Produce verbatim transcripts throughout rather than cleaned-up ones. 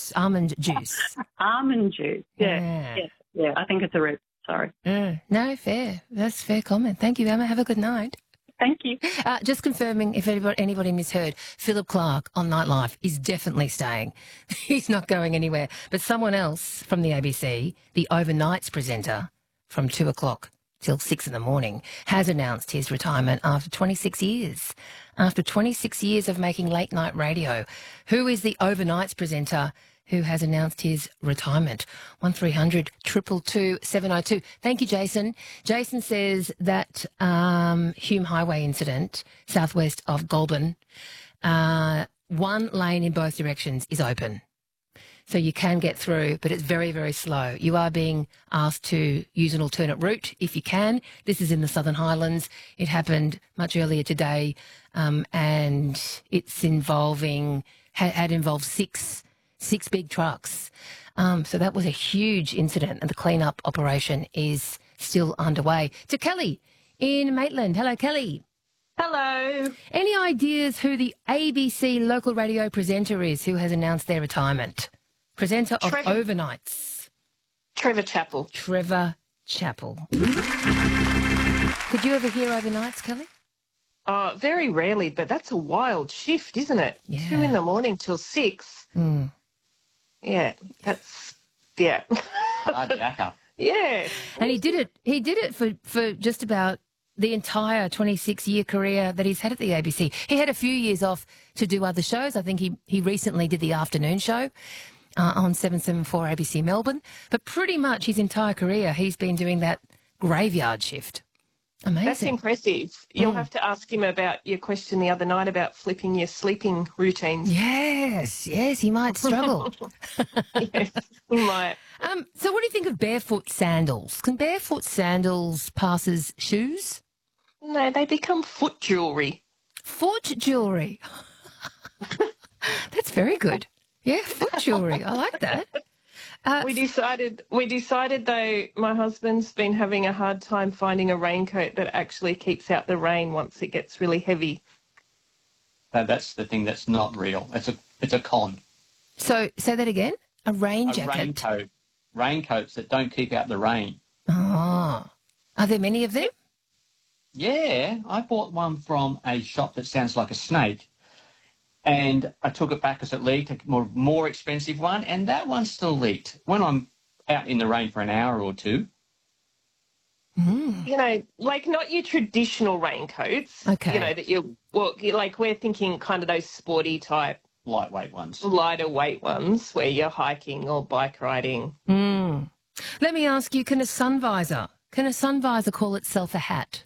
juice, almond juice. Almond juice. Yeah. Yeah. Yes. Yeah. I think it's a rip. Sorry. Mm, no, fair. That's a fair comment. Thank you, Emma. Have a good night. Thank you. Uh, just confirming, if anybody, anybody misheard, Philip Clark on Nightlife is definitely staying. He's not going anywhere. But someone else from the A B C, the overnights presenter from two o'clock till six in the morning, has announced his retirement after twenty-six years. After twenty-six years of making late night radio, who is the overnights presenter who has announced his retirement? one three hundred two two two seven oh two. Thank you, Jason. Jason says that um, Hume Highway incident, southwest of Goulburn, uh, one lane in both directions is open. So you can get through, but it's very, very slow. You are being asked to use an alternate route if you can. This is in the Southern Highlands. It happened much earlier today, um, and it's involving, had, had involved six Six big trucks. Um, so that was a huge incident, and the clean-up operation is still underway. To Kelly in Maitland. Hello, Kelly. Hello. Any ideas who the A B C local radio presenter is who has announced their retirement? Presenter of Trevor, overnights. Trevor Chappell. Trevor Chappell. Could you ever hear overnights, Kelly? Uh, very rarely, but that's a wild shift, isn't it? Yeah. Two in the morning till six. Mm. Yeah, that's, yeah. Hard jacker. Yeah. And he did it. He did it for, for just about the entire twenty-six year career that he's had at the A B C. He had a few years off to do other shows. I think he, he recently did the afternoon show uh, on seven seventy-four A B C Melbourne. But pretty much his entire career, he's been doing that graveyard shift. Amazing. That's impressive. You'll Mm. have to ask him about your question the other night about flipping your sleeping routines. Yes, yes, he might struggle. Yes, he might. Um, so what do you think of barefoot sandals? Can barefoot sandals pass as shoes? No, they become foot jewellery. Foot jewellery. That's very good. Yeah, foot jewellery. I like that. Uh, We decided, we decided though, my husband's been having a hard time finding a raincoat that actually keeps out the rain once it gets really heavy. So that's the thing that's not real. It's a it's a con. So say that again. A rain A jacket. raincoat. Raincoats that don't keep out the rain. Oh. Are there many of them? Yeah, I bought one from a shop that sounds like a snake. And I took it back because it leaked, a more, more expensive one, and that one still leaked. When I'm out in the rain for an hour or two. Mm. You know, like not your traditional raincoats. Okay. You know, that you well, you- like we're thinking kind of those sporty type, Lightweight ones. lighter weight ones where you're hiking or bike riding. Mm. Let me ask you, can a sun visor, can a sun visor call itself a hat?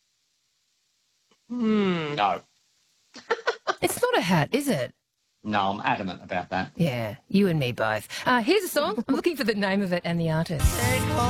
Hmm. No. It's not a hat, is it? No, I'm adamant about that. Yeah, you and me both. Uh, here's a song. I'm looking for the name of it and the artist.